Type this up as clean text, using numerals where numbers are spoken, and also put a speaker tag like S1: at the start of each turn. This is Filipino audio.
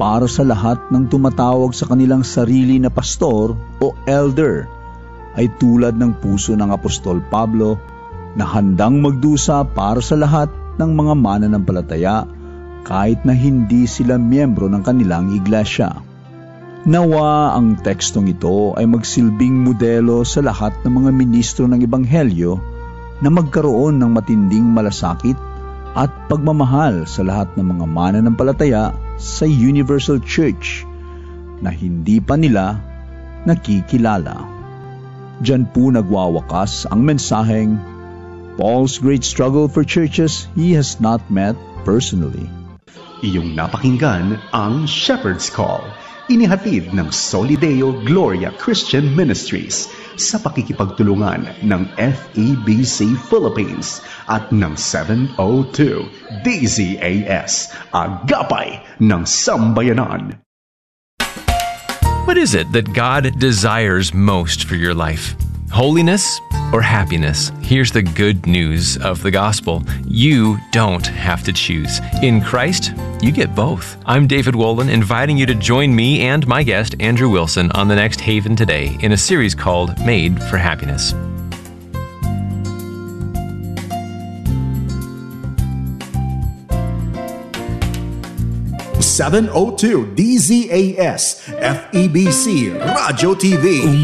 S1: para sa lahat ng tumatawag sa kanilang sarili na pastor o elder ay tulad ng puso ng Apostol Pablo na handang magdusa para sa lahat ng mga mananampalataya kahit na hindi sila miyembro ng kanilang iglesia. Nawa ang tekstong ito ay magsilbing modelo sa lahat ng mga ministro ng Ebanghelyo na magkaroon ng matinding malasakit at pagmamahal sa lahat ng mga mananampalataya sa Universal Church na hindi pa nila nakikilala. Diyan po nagwawakas ang mensaheng Paul's great struggle for churches he has not met personally.
S2: Iyong napakinggan ang Shepherd's Call, inihatid ng Solideo Gloria Christian Ministries sa pakikipagtulungan ng FEBC Philippines at ng 702 DZAS, Agapay ng Sambayanan.
S3: What is it that God desires most for your life? Holiness or happiness? Here's the good news of the gospel. You don't have to choose. In Christ, you get both. I'm David Wolin, inviting you to join me and my guest, Andrew Wilson, on the next Haven Today in a series called Made for Happiness.
S2: @702 DZAS FEBC Radio TV.